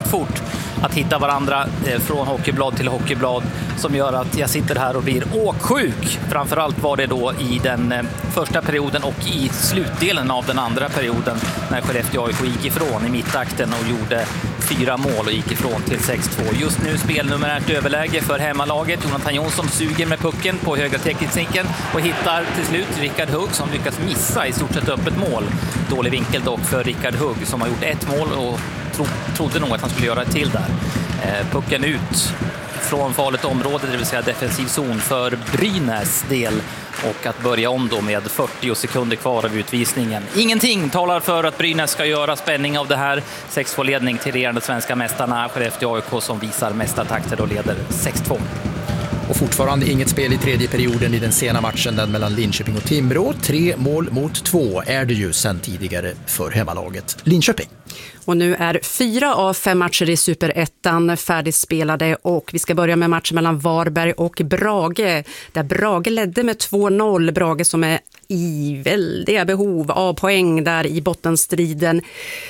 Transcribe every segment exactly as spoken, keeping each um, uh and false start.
rekordfort att hitta varandra eh, från hockeyblad till hockeyblad, som gör att jag sitter här och blir åksjuk. Framförallt var det då i den eh, första perioden och i slutdelen av den andra perioden när Skellefteå A I K gick ifrån i mittakten och gjorde fyra mål och gick ifrån till sex två. Just nu spelnumerärt överläge för hemmalaget. Jonathan Jonsson suger med pucken på högra tekniken och hittar till slut Rickard Hugg som lyckas missa i stort sett öppet mål. Dålig vinkel dock för Rickard Hugg som har gjort ett mål och tro, trodde nog att han skulle göra ett till där. Eh, pucken ut från farligt område, det vill säga defensiv zon för Brynäs del, och att börja om då med fyrtio sekunder kvar av utvisningen. Ingenting talar för att Brynäs ska göra spänning av det här. sex två-ledning till regerande svenska mästarna Skellefteå A I K som visar mästartakter och leder sex två. Och fortfarande inget spel i tredje perioden i den sena matchen, den mellan Linköping och Timrå. Tre mål mot två är det ju sedan tidigare för hemmalaget Linköping. Och nu är fyra av fem matcher i Superettan färdigspelade och vi ska börja med matchen mellan Varberg och Brage. Där Brage ledde med två noll. Brage som är i väldiga behov av poäng där i bottenstriden.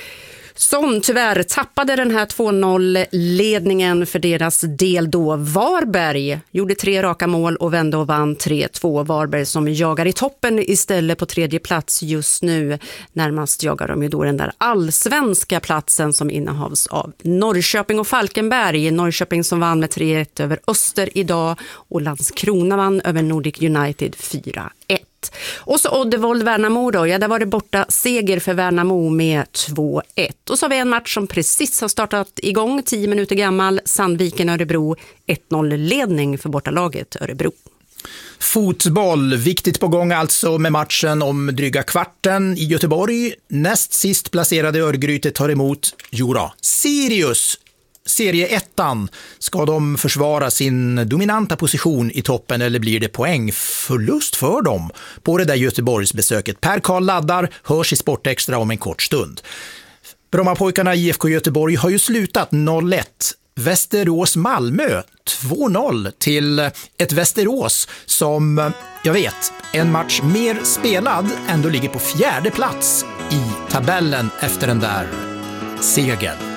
Som tyvärr tappade den här två noll-ledningen för deras del då. Varberg gjorde tre raka mål och vände och vann tre två. Varberg som jagar i toppen istället på tredje plats just nu. Närmast jagar de ju då den där allsvenska platsen som innehas av Norrköping och Falkenberg. Norrköping som vann med tre ett över Öster idag och Landskrona vann över Nordic United fyra ett. Och så Oddevold Värnamo då, ja där var det borta seger för Värnamo med två ett. Och så har vi en match som precis har startat igång, tio minuter gammal, Sandviken-Örebro, ett noll-ledning för bortalaget Örebro. Fotboll, viktigt på gång alltså med matchen om dryga kvarten i Göteborg. Näst sist placerade Örgryte tar emot Jura Sirius. Serieettan, ska de försvara sin dominanta position i toppen eller blir det poängförlust för dem på det där Göteborgsbesöket? Per Karl laddar, hörs i Sportextra om en kort stund. Brommapojkarna I F K Göteborg har ju slutat noll ett. Västerås-Malmö två noll till ett Västerås som, jag vet, en match mer spelad ändå ligger på fjärde plats i tabellen efter den där segern.